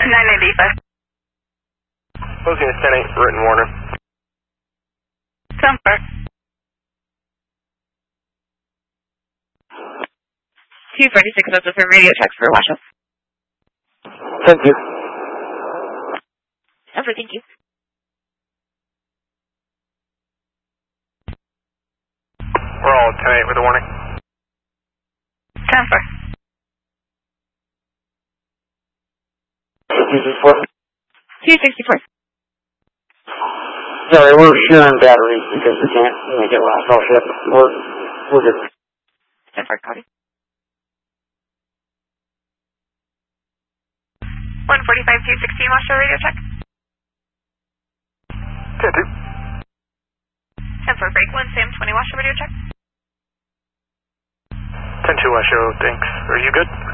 995. Closing is 10-8, written Warner. Comfort. 246 notes for radio checks for Washoe. Thank you. Over, thank you. We're all 10-8 with a warning. Comfort. 264. Sorry, we're sharing batteries because we can't make it last all shift. We're good. Comfort, copy. 145, 216, Washoe radio check. 10-2. 10-4, break 1, Sam 20, Washoe radio check. 10-2, Washoe, thanks. Are you good?